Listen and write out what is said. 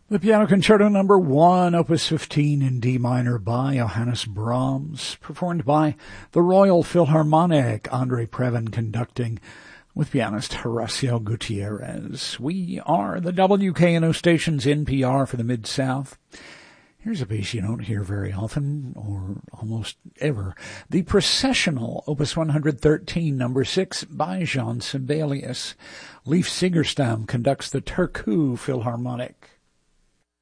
The Piano Concerto No. 1, Opus 15 in D minor by Johannes Brahms, performed by the Royal Philharmonic, Andre Previn conducting, with pianist Horacio Gutierrez. We are the WKNO station's NPR for the Mid-South. Here's a piece you don't hear very often, or almost ever. The Processional, Opus 113, No. 6, by Jean Sibelius. Leif Sigerstam conducts the Turku Philharmonic.